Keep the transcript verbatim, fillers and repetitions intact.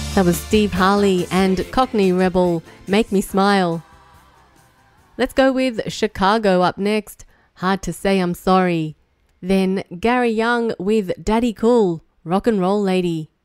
That was Steve Harley and Cockney Rebel, Make Me Smile. Let's go with Chicago up next, Hard to Say I'm Sorry. Then Gary Young with Daddy Cool, Rock and Roll Lady.